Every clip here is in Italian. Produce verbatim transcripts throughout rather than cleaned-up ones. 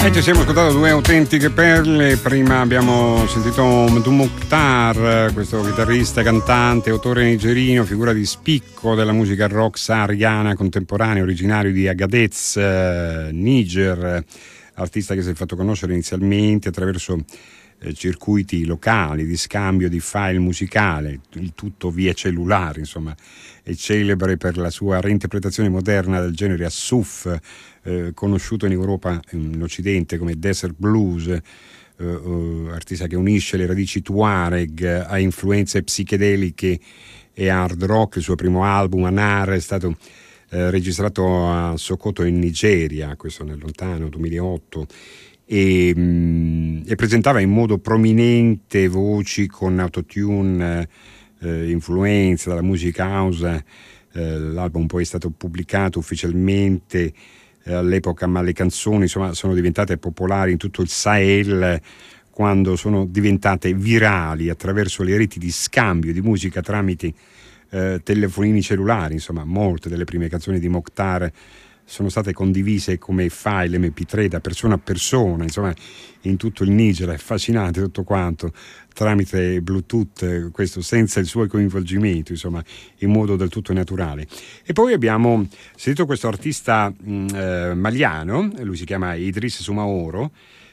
E ci siamo ascoltato due autentiche perle. Prima abbiamo sentito Mdou Moctar, questo chitarrista, cantante, autore nigerino, figura di spicco della musica rock sahariana contemporanea, originario di Agadez, Niger, artista che si è fatto conoscere inizialmente attraverso eh, circuiti locali di scambio di file musicale, il tutto via cellulare, insomma. È celebre per la sua reinterpretazione moderna del genere Assouf, eh, conosciuto in Europa, in Occidente, come Desert Blues, eh, eh, artista che unisce le radici Tuareg a influenze psichedeliche e hard rock. Il suo primo album, Anar, è stato eh, registrato a Sokoto in Nigeria, questo nel lontano duemilaotto, e, mh, e presentava in modo prominente voci con autotune, eh, influenze dalla musica house. Eh, l'album poi è stato pubblicato ufficialmente eh, all'epoca, ma le canzoni insomma sono diventate popolari in tutto il Sahel quando sono diventate virali attraverso le reti di scambio di musica tramite eh, telefonini cellulari. Insomma, molte delle prime canzoni di Moctar sono state condivise come file emme pi tre da persona a persona, insomma, in tutto il Niger. È affascinante tutto quanto, tramite Bluetooth, questo senza il suo coinvolgimento, insomma, in modo del tutto naturale. E poi abbiamo sentito questo artista mh, eh, maliano, lui si chiama Idriss Soumaoro,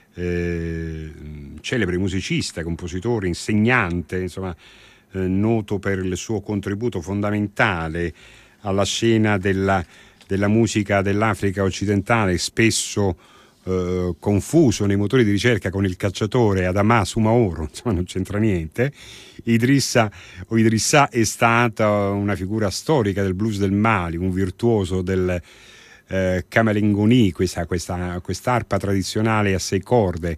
eh, celebre musicista, compositore, insegnante, insomma, eh, noto per il suo contributo fondamentale alla scena della della musica dell'Africa occidentale, spesso eh, confuso nei motori di ricerca con il cacciatore Adama Soumaoro, insomma non c'entra niente. Idrissa o Idrissa è stata una figura storica del blues del Mali, un virtuoso del eh, camerengoni, questa, questa quest'arpa tradizionale a sei corde.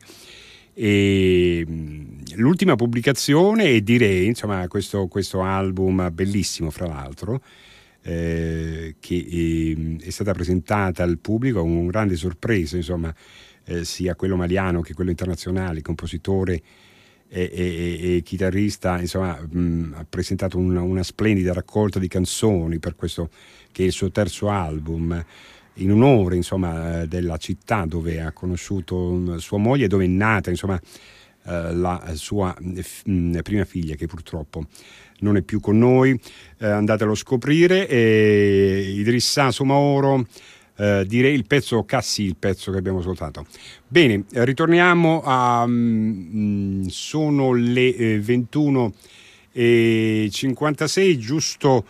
E l'ultima pubblicazione è direi, insomma, questo, questo album bellissimo, fra l'altro, Eh, che eh, è stata presentata al pubblico con un grande sorpresa, insomma, eh, sia quello maliano che quello internazionale, compositore e, e, e chitarrista, insomma, mh, ha presentato una, una splendida raccolta di canzoni per questo che è il suo terzo album, in onore, insomma, della città dove ha conosciuto sua moglie e dove è nata, insomma, eh, la sua mh, prima figlia, che purtroppo non è più con noi. Eh, andatelo a scoprire. E Idrissa Soumaoro, eh, direi il pezzo Cassi, il pezzo che abbiamo ascoltato. Bene, eh, ritorniamo a mh, sono le eh, ventuno e cinquantasei, giusto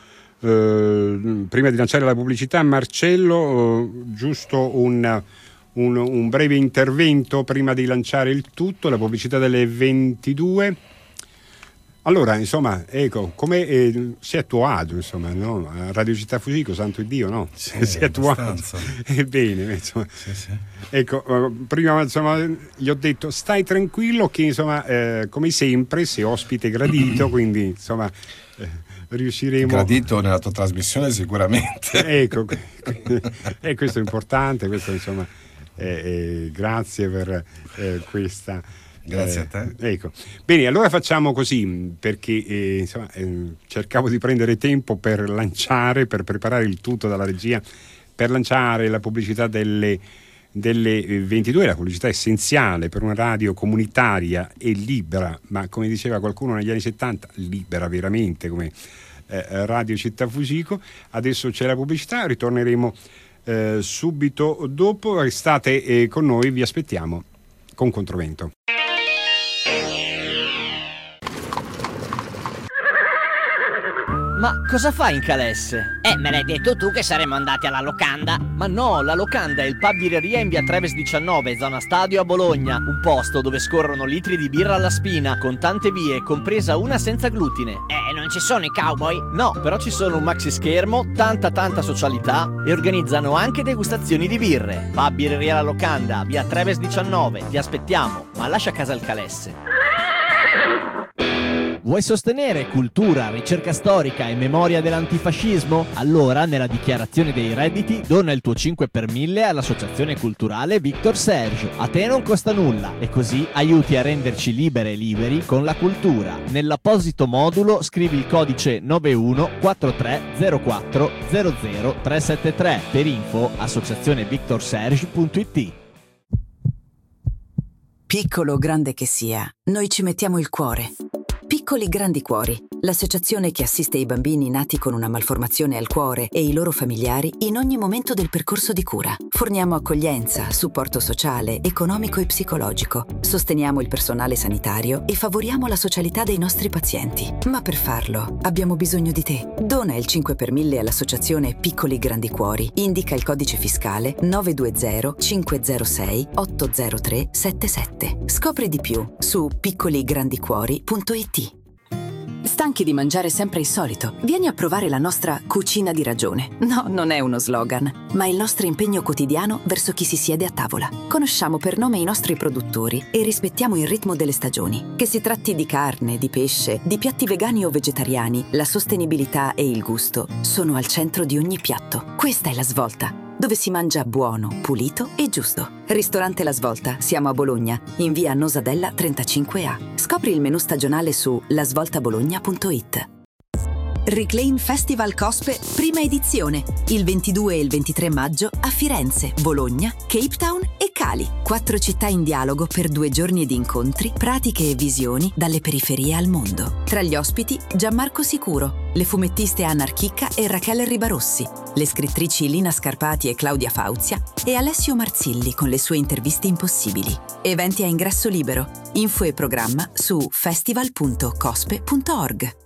eh, prima di lanciare la pubblicità. Marcello, eh, giusto un, un, un breve intervento prima di lanciare il tutto, la pubblicità delle ventidue. Allora, insomma, ecco, come eh, si è attuato, insomma, no? A Radio Città Fucico, santo Dio, no? Sì, si è attuato. Bene, insomma. Sì, sì. Ecco, prima, insomma, gli ho detto, stai tranquillo che, insomma, eh, come sempre, sei ospite gradito, quindi, insomma, eh, riusciremo... Gradito nella tua trasmissione sicuramente. Ecco, e questo è importante, questo, insomma, eh, eh, grazie per eh, questa... Grazie eh, a te. Ecco. Bene, allora facciamo così, perché eh, insomma, eh, cercavo di prendere tempo per lanciare, per preparare il tutto dalla regia, per lanciare la pubblicità delle, delle ventidue, la pubblicità essenziale per una radio comunitaria e libera, ma come diceva qualcuno negli anni settanta, libera veramente, come eh, Radio Città Fucico. Adesso c'è la pubblicità, ritorneremo eh, subito dopo. Restate eh, con noi, vi aspettiamo con Controvento. Ma cosa fai in Calesse? Eh, me l'hai detto tu che saremmo andati alla locanda. Ma no, la locanda è il pub birreria in via Treves diciannove, zona Stadio a Bologna. Un posto dove scorrono litri di birra alla spina, con tante vie, compresa una senza glutine. Eh, non ci sono i cowboy? No, però ci sono un maxi schermo, tanta tanta socialità e organizzano anche degustazioni di birre. Pub birreria La Locanda, via Treves diciannove, ti aspettiamo, ma lascia a casa il Calesse. Vuoi sostenere cultura, ricerca storica e memoria dell'antifascismo? Allora, nella dichiarazione dei redditi, dona il tuo cinque per mille all'associazione culturale Victor Serge. A te non costa nulla e così aiuti a renderci libere e liberi con la cultura. Nell'apposito modulo scrivi il codice nove uno quattro tre zero quattro zero zero tre sette tre. Per info associazione victor serge punto it. Piccolo o grande che sia, noi ci mettiamo il cuore. Piccoli Grandi Cuori, l'associazione che assiste i bambini nati con una malformazione al cuore e i loro familiari in ogni momento del percorso di cura. Forniamo accoglienza, supporto sociale, economico e psicologico. Sosteniamo il personale sanitario e favoriamo la socialità dei nostri pazienti. Ma per farlo abbiamo bisogno di te. Dona il cinque per mille all'associazione Piccoli Grandi Cuori. Indica il codice fiscale nove due zero cinque zero sei otto zero tre sette sette. Scopri di più su piccoligrandicuori punto it. Stanchi di mangiare sempre il solito? Vieni a provare la nostra cucina di ragione. No, non è uno slogan, ma il nostro impegno quotidiano verso chi si siede a tavola. Conosciamo per nome i nostri produttori e rispettiamo il ritmo delle stagioni. Che si tratti di carne, di pesce, di piatti vegani o vegetariani, la sostenibilità e il gusto sono al centro di ogni piatto. Questa è La Svolta, dove si mangia buono, pulito e giusto. Ristorante La Svolta, siamo a Bologna, in via Nosadella trentacinque A. Scopri il menù stagionale su la svolta bologna punto it. Reclaim Festival Cospe, prima edizione, il ventidue e il ventitré maggio a Firenze, Bologna, Cape Town e Cali. Quattro città in dialogo per due giorni di incontri, pratiche e visioni dalle periferie al mondo. Tra gli ospiti Gianmarco Sicuro, le fumettiste Anna Archicca e Rachele Ribarossi, le scrittrici Lina Scarpati e Claudia Fauzia e Alessio Marzilli con le sue interviste impossibili. Eventi a ingresso libero. Info e programma su festival punto cospe punto org.